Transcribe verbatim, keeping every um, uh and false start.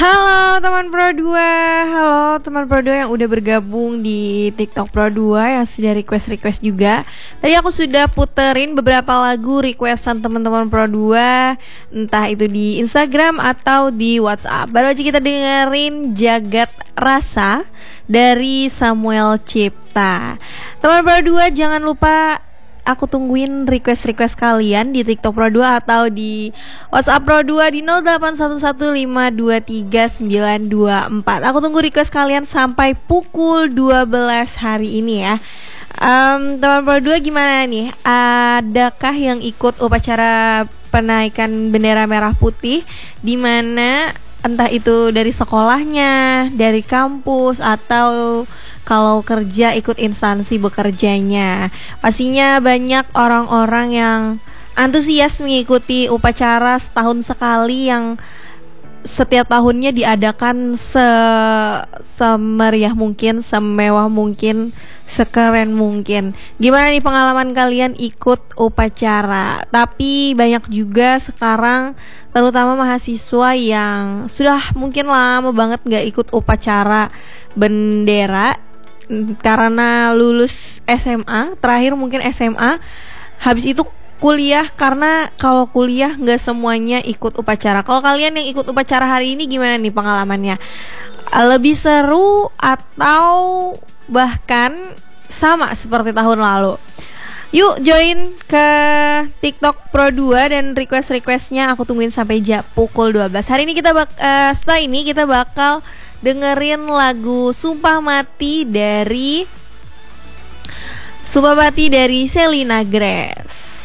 Halo teman Pro dua, halo teman Pro dua yang udah bergabung di TikTok Pro dua yang sudah request-request juga. Tadi aku sudah puterin beberapa lagu requestan teman-teman Pro dua, entah itu di Instagram atau di WhatsApp. Baru aja kita dengerin Jagat Rasa dari Samuel Cipta. Teman Pro dua jangan lupa aku tungguin request-request kalian di TikTok Pro dua atau di WhatsApp Pro dua di nol delapan satu satu lima dua tiga sembilan dua empat. Aku tunggu request kalian sampai pukul dua belas hari ini ya. um, Teman Pro dua gimana nih? Adakah yang ikut upacara penaikan bendera merah putih, di mana entah itu dari sekolahnya, dari kampus, atau kalau kerja ikut instansi bekerjanya? Pastinya banyak orang-orang yang antusias mengikuti upacara setahun sekali yang setiap tahunnya diadakan se semeriah mungkin, semewah mungkin, sekeren mungkin. Gimana nih pengalaman kalian ikut upacara? Tapi banyak juga sekarang, terutama mahasiswa yang sudah mungkin lama banget gak ikut upacara bendera karena lulus S M A, terakhir mungkin S M A, habis itu kuliah, karena kalau kuliah nggak semuanya ikut upacara. Kalau kalian yang ikut upacara hari ini gimana nih pengalamannya? Lebih seru atau bahkan sama seperti tahun lalu? Yuk join ke TikTok Pro dua dan request-requestnya aku tungguin sampai jam pukul dua belas. Hari ini kita bak uh, setelah ini kita bakal dengerin lagu Sumpah Mati dari Sumpah Mati dari Selena Grace.